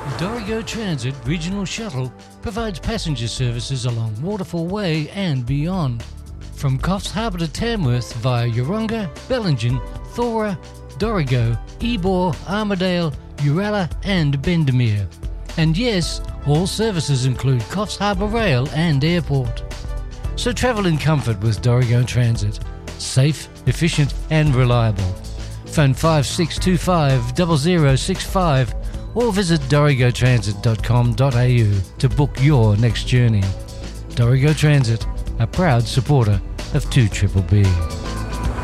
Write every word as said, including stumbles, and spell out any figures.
Dorrigo Transit Regional Shuttle provides passenger services along Waterfall Way and beyond. From Coffs Harbour to Tamworth via Yeronga, Bellingen, Thora, Dorrigo, Ebor, Armidale, Uralla and Bendemeer. And yes, all services include Coffs Harbour Rail and Airport. So travel in comfort with Dorrigo Transit. Safe, efficient and reliable. Phone five six two five, zero zero six five or visit dorrigo transit dot com dot a u to book your next journey. Dorrigo Transit, a proud supporter of two B B B.